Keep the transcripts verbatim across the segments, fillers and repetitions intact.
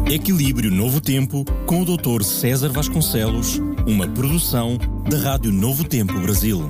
Equilíbrio Novo Tempo, com o doutor César Vasconcelos, uma produção da Rádio Novo Tempo Brasil.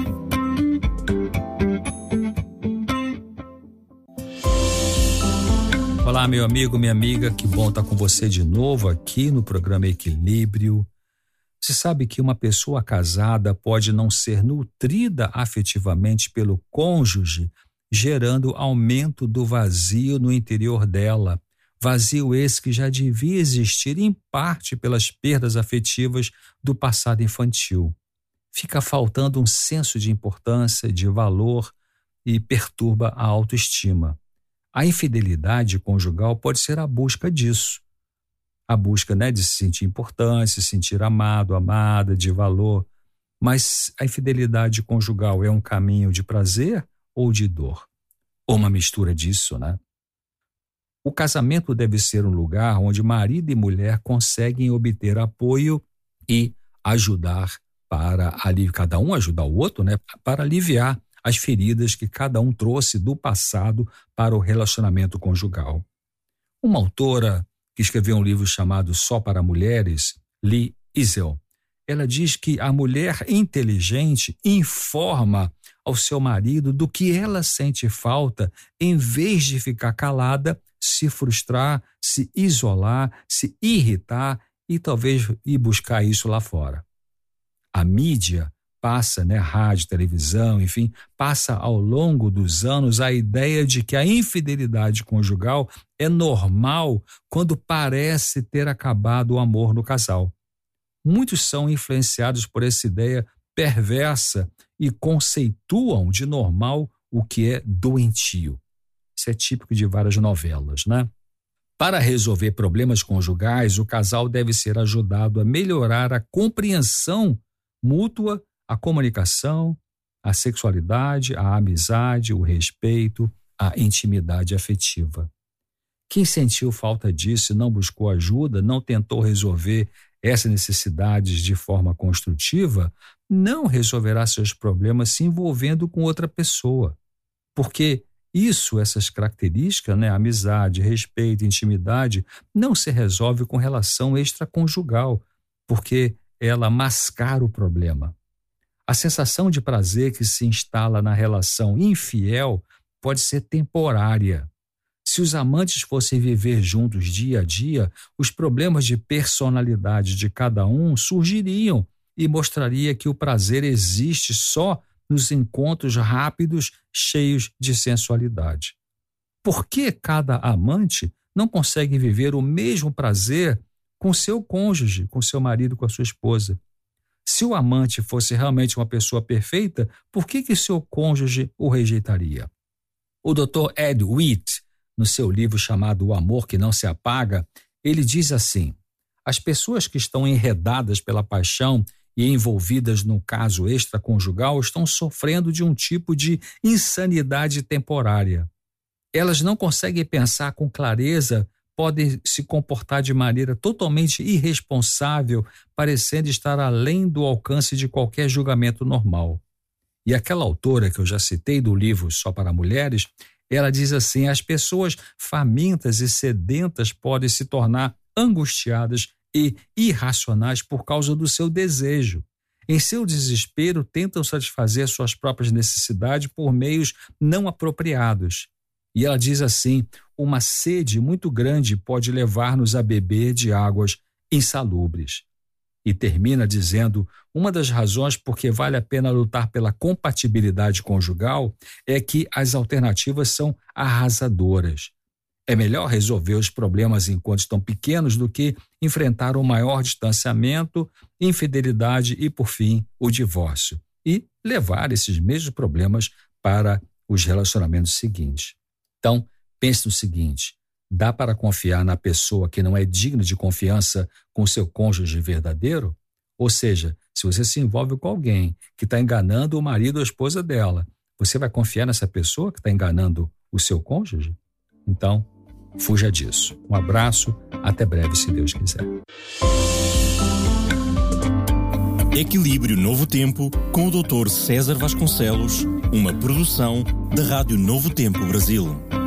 Olá, meu amigo, minha amiga, que bom estar com você de novo aqui no programa Equilíbrio. Você sabe que uma pessoa casada pode não ser nutrida afetivamente pelo cônjuge, gerando aumento do vazio no interior dela. Vazio esse que já devia existir em parte pelas perdas afetivas do passado infantil. Fica faltando um senso de importância, de valor e perturba a autoestima. A infidelidade conjugal pode ser a busca disso. A busca, né, de se sentir importante, se sentir amado, amada, de valor. Mas a infidelidade conjugal é um caminho de prazer ou de dor? Ou uma mistura disso, né? O casamento deve ser um lugar onde marido e mulher conseguem obter apoio e ajudar para ali, cada um ajudar o outro, né, para aliviar as feridas que cada um trouxe do passado para o relacionamento conjugal. Uma autora que escreveu um livro chamado Só para Mulheres, Lee Easel, ela diz que a mulher inteligente informa ao seu marido do que ela sente falta, em vez de ficar calada, se frustrar, se isolar, se irritar e talvez ir buscar isso lá fora. A mídia passa, né, rádio, televisão, enfim, passa ao longo dos anos a ideia de que a infidelidade conjugal é normal quando parece ter acabado o amor no casal. Muitos são influenciados por essa ideia perversa e conceituam de normal o que é doentio. Isso é típico de várias novelas, né? Para resolver problemas conjugais, o casal deve ser ajudado a melhorar a compreensão mútua, a comunicação, a sexualidade, a amizade, o respeito, a intimidade afetiva. Quem sentiu falta disso e não buscou ajuda, não tentou resolver essas necessidades de forma construtiva, não resolverá seus problemas se envolvendo com outra pessoa. Porque isso, essas características, né, amizade, respeito, intimidade, não se resolve com relação extraconjugal, porque ela mascara o problema. A sensação de prazer que se instala na relação infiel pode ser temporária. Se os amantes fossem viver juntos dia a dia, os problemas de personalidade de cada um surgiriam e mostraria que o prazer existe só nos encontros rápidos, cheios de sensualidade. Por que cada amante não consegue viver o mesmo prazer com seu cônjuge, com seu marido, com a sua esposa? Se o amante fosse realmente uma pessoa perfeita, por que que seu cônjuge o rejeitaria? O doutor Ed Witt, no seu livro chamado O Amor que Não Se Apaga, ele diz assim: as pessoas que estão enredadas pela paixão e envolvidas num caso extraconjugal estão sofrendo de um tipo de insanidade temporária. Elas não conseguem pensar com clareza, podem se comportar de maneira totalmente irresponsável, parecendo estar além do alcance de qualquer julgamento normal. E aquela autora que eu já citei do livro Só para Mulheres, ela diz assim: as pessoas famintas e sedentas podem se tornar angustiadas e irracionais por causa do seu desejo. Em seu desespero, tentam satisfazer suas próprias necessidades por meios não apropriados. E ela diz assim: uma sede muito grande pode levar-nos a beber de águas insalubres. E termina dizendo: uma das razões por que vale a pena lutar pela compatibilidade conjugal é que as alternativas são arrasadoras. É melhor resolver os problemas enquanto estão pequenos do que enfrentar um maior distanciamento, infidelidade e, por fim, o divórcio. E levar esses mesmos problemas para os relacionamentos seguintes. Então, pense no seguinte: dá para confiar na pessoa que não é digna de confiança com seu cônjuge verdadeiro? Ou seja, se você se envolve com alguém que está enganando o marido ou a esposa dela, você vai confiar nessa pessoa que está enganando o seu cônjuge? Então, fuja disso. Um abraço, até breve, se Deus quiser. Equilíbrio Novo Tempo, com o doutor César Vasconcelos, uma produção da Rádio Novo Tempo Brasil.